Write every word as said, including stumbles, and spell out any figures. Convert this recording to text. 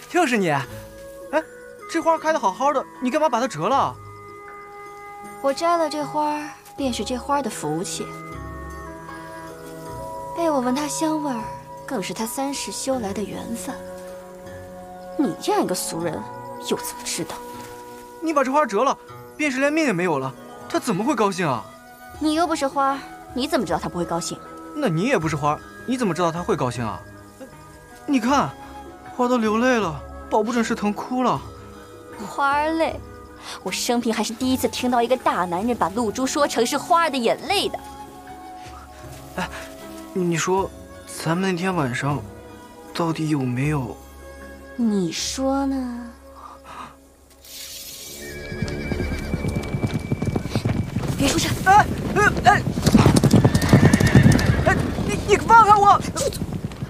就是你。哎，这花开的好好的，你干嘛把它折了？ 我摘了这花，便是这花的福气。被我闻它香味儿，更是它三世修来的缘分。你这样一个俗人，又怎么知道？ 你把这花折了，便是连命也没有了，他怎么会高兴啊？ 你又不是花，你怎么知道他不会高兴？ 那你也不是花，你怎么知道他会高兴啊？你看，花都流泪了，保不准是疼哭了。 花儿泪，我生平还是第一次听到一个大男人把露珠说成是花儿的眼泪的。 哎，你说，咱们那天晚上，到底有没有？ 你说呢？别出声！ 哎哎哎！哎，你你放开我！ 住嘴！